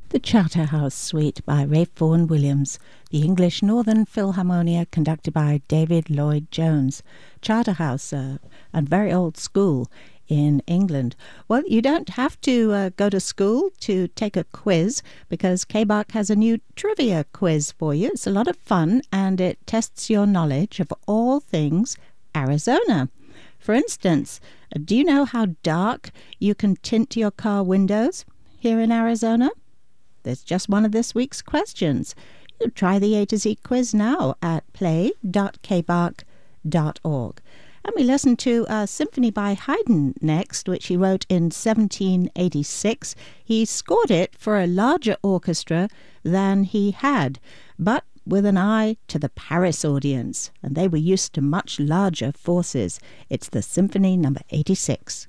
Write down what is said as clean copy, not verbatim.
The Charterhouse Suite by Ralph Vaughan Williams, the English Northern Philharmonia conducted by David Lloyd-Jones. Charterhouse, a very old school in England. Well, you don't have to go to school to take a quiz, because KBARC has a new trivia quiz for you. It's a lot of fun, and it tests your knowledge of all things Arizona. For instance, do you know how dark you can tint your car windows here in Arizona? There's just one of this week's questions. You try the A to Z quiz now at play.kbark.org. And we listen to a symphony by Haydn next, which he wrote in 1786. He scored it for a larger orchestra than he had, but with an eye to the Paris audience, and they were used to much larger forces. It's the Symphony No. 86.